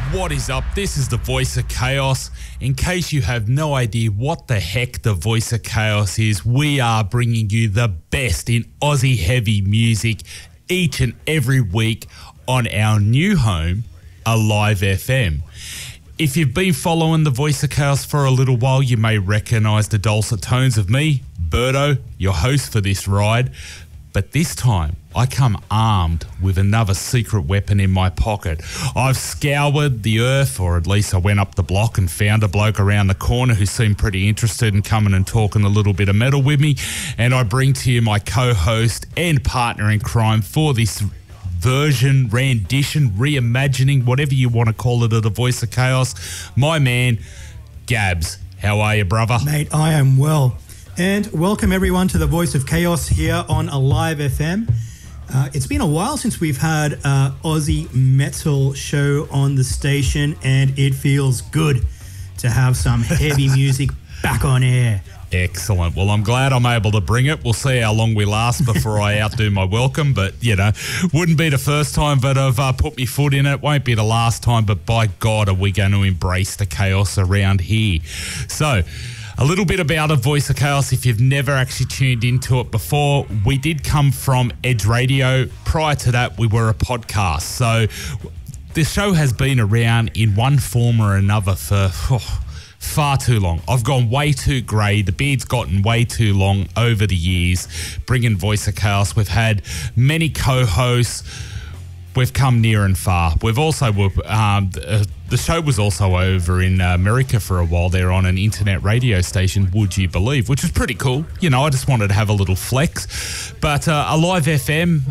What is up? This is the Voice of Chaos. In case you have no idea what the heck the Voice of Chaos is, we are bringing you the best in Aussie heavy music each and every week on our new home, Alive FM. If you've been following the Voice of Chaos for a little while, you may recognise the dulcet tones of me, Birdo, your host for this ride. But this time, I come armed with another secret weapon in my pocket. I've scoured the earth, or at least I went up the block and found a bloke around the corner who seemed pretty interested in coming and talking a little bit of metal with me. And I bring to you my co-host and partner in crime for this version, rendition, reimagining, whatever you want to call it, of the Voice of Chaos, my man, Gabs. How are you, brother? Mate, I am well. And welcome everyone to the Voice of Chaos here on Alive FM. It's been a while since we've had an Aussie metal show on the station, and it feels good to have some heavy music back on air. Excellent. Well, I'm glad I'm able to bring it. We'll see how long we last before I outdo my welcome, but, you know, wouldn't be the first time that I've put my foot in it. Won't be the last time, but by God, are we going to embrace the chaos around here. So, a little bit about a Voice of Chaos. If you've never actually tuned into it before, we did come from Edge Radio. Prior to that, we were a podcast. So this show has been around in one form or another for far too long. I've gone way too grey. The beard's gotten way too long over the years. Bringing Voice of Chaos, we've had many co-hosts. We've come near and far. We've also, the show was also over in America for a while there on an internet radio station, would you believe, which was pretty cool. You know, I just wanted to have a little flex. But Alive FM,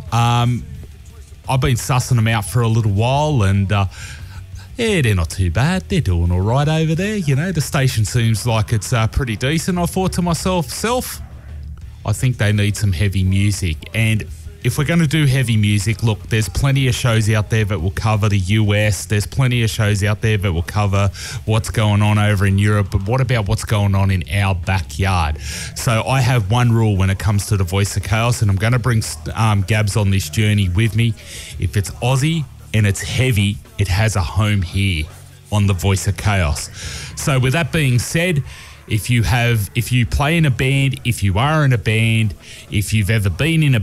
I've been sussing them out for a little while, and yeah, they're not too bad. They're doing all right over there. You know, the station seems like it's pretty decent. I thought to myself, I think they need some heavy music. And if we're going to do heavy music, look, there's plenty of shows out there that will cover the US. There's plenty of shows out there that will cover what's going on over in Europe. But what about what's going on in our backyard? So I have one rule when it comes to the Voice of Chaos, and I'm going to bring Gabs on this journey with me. If it's Aussie and it's heavy, it has a home here on the Voice of Chaos. So with that being said, if you play in a band, if you are in a band, if you've ever been in a